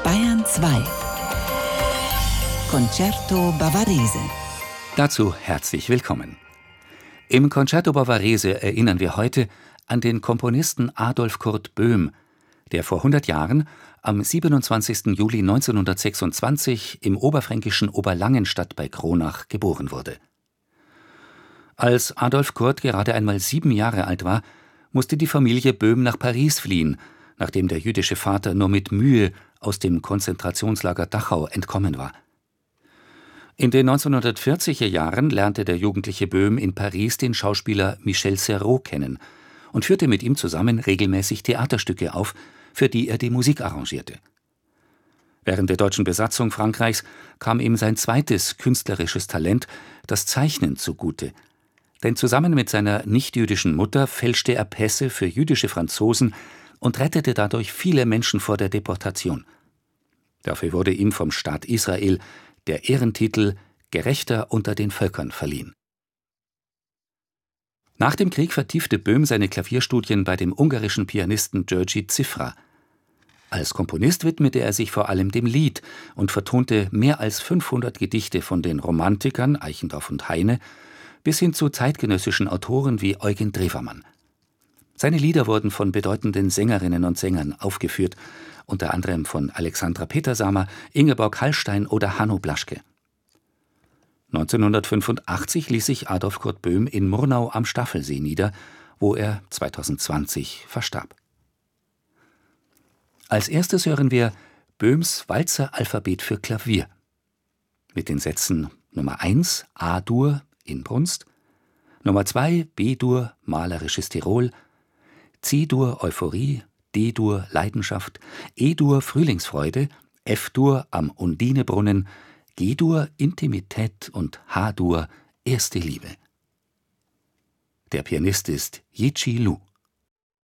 Bayern 2 Concerto Bavarese. Dazu herzlich willkommen. Im Concerto Bavarese erinnern wir heute an den Komponisten Adolf Kurt Böhm, der vor 100 Jahren am 27. Juli 1926 im oberfränkischen Oberlangenstadt bei Kronach geboren wurde. Als Adolf Kurt gerade einmal 7 Jahre alt war, musste die Familie Böhm nach Paris fliehen, nachdem der jüdische Vater nur mit Mühe aus dem Konzentrationslager Dachau entkommen war. In den 1940er Jahren lernte der jugendliche Böhm in Paris den Schauspieler Michel Serrault kennen und führte mit ihm zusammen regelmäßig Theaterstücke auf, für die er die Musik arrangierte. Während der deutschen Besatzung Frankreichs kam ihm sein zweites künstlerisches Talent, das Zeichnen, zugute. Denn zusammen mit seiner nichtjüdischen Mutter fälschte er Pässe für jüdische Franzosen und rettete dadurch viele Menschen vor der Deportation. Dafür wurde ihm vom Staat Israel der Ehrentitel Gerechter unter den Völkern verliehen. Nach dem Krieg vertiefte Böhm seine Klavierstudien bei dem ungarischen Pianisten György Cifra. Als Komponist widmete er sich vor allem dem Lied und vertonte mehr als 500 Gedichte von den Romantikern Eichendorff und Heine bis hin zu zeitgenössischen Autoren wie Eugen Drewermann. Seine Lieder wurden von bedeutenden Sängerinnen und Sängern aufgeführt, unter anderem von Alexandra Petersamer, Ingeborg Hallstein oder Hanno Blaschke. 1985 ließ sich Adolf Kurt Böhm in Murnau am Staffelsee nieder, wo er 2020 verstarb. Als erstes hören wir Böhms Walzer-Alphabet für Klavier mit den Sätzen Nummer 1 A-Dur Inbrunst, Nummer 2 B-Dur malerisches Tirol, C-Dur Euphorie, D-Dur Leidenschaft, E-Dur Frühlingsfreude, F-Dur am Undinebrunnen, G-Dur Intimität und H-Dur erste Liebe. Der Pianist ist Yi-Chi Lu.